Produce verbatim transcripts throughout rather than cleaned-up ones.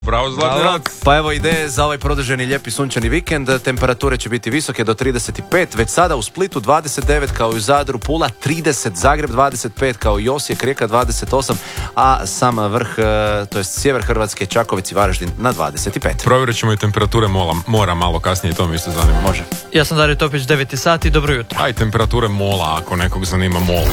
Bravo, Zlatko. Pa evo ideje za ovaj produženi lijepi sunčani vikend. Temperature će biti visoke do trideset pet, već sada u Splitu dvadeset devet kao i u Zadru, Pula trideset, Zagreb dvadeset pet kao i Osijek, Rijeka dvadeset osam, a sam vrh, to jest sjever Hrvatske, Čakovec i Varaždin na dvadeset pet. Provjerit ćemo i temperature mola, mora malo kasnije, to mi isto zanima. Može. Ja sam Dario Topić, devet sati, dobro jutro. A i temperature mola, ako nekog zanima mol.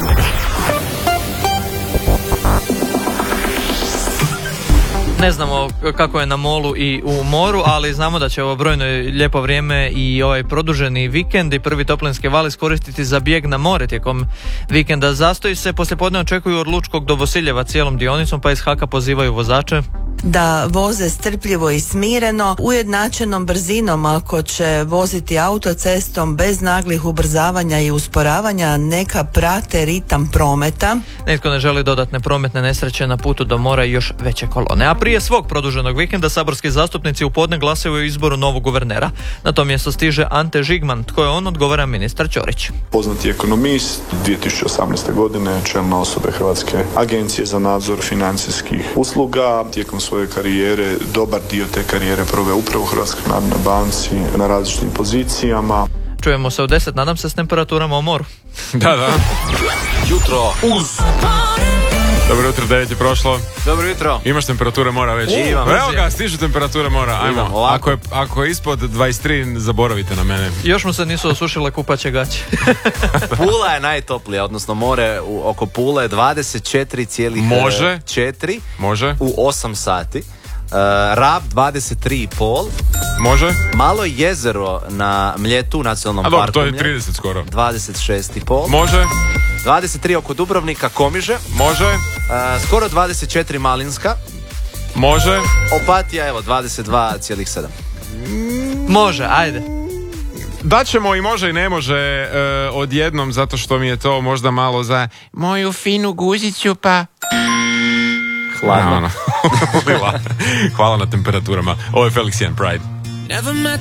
Ne znamo kako je na molu i u moru, ali znamo da će ovo brojno lijepo vrijeme i ovaj produženi vikend i prvi toplinski val iskoristiti za bijeg na more tijekom vikenda. Zastoji se poslijepodne očekuju od Lučkog do Vosiljeva cijelom dionicom, pa iz Haka pozivaju vozače da voze strpljivo i smireno, ujednačenom brzinom ako će voziti autocestom bez naglih ubrzavanja i usporavanja, neka prate ritam prometa. Netko ne želi dodatne prometne nesreće na putu do mora i još veće kolone. A prije svog produženog vikenda saborski zastupnici u podne glasaju o izboru novog guvernera. Na to mjesto stiže Ante Žigman. Tko je on, odgovara ministar Ćorić. Poznati ekonomist, dvije tisuće osamnaeste. godine čelna osobe Hrvatske agencije za nadzor financijskih usluga. Tijekom svoje karijere, dobar dio te karijere proveo upravo u Hrvatskoj narodnoj banci na različitim pozicijama. Čujemo se u deset, nadam se, s temperaturama u moru. Da, da. Jutro uz. Dobro jutro, devet je prošlo. Dobro jutro. Imaš temperature mora već? Imam. Evo ga, stižu temperature mora. Ajmo. Imam, ako, je, ako je ispod dvadeset tri, zaboravite na mene. Još mu se nisu osušile kupaće gaće. Pula je najtoplija, odnosno more u, oko Pule je dvadeset četiri zarez četiri Može. u osam sati. Uh, Rab dvadeset tri zarez pet. Može. Malo jezero na Mljetu, nacionalnom A dobro, parku to je Mljet, trideset skoro. dvadeset šest zarez pet. Može. dvadeset tri oko Dubrovnika, Komiže. Može. Uh, skoro dvadeset četiri Malinska. Može. Opatija, evo, dvadeset dva zarez sedam. Može, ajde. Daćemo i može i ne može uh, odjednom, zato što mi je to možda malo za moju finu guzicu, pa... Hladno. Hvala na temperaturama. Ovo je Felix Jan Pride.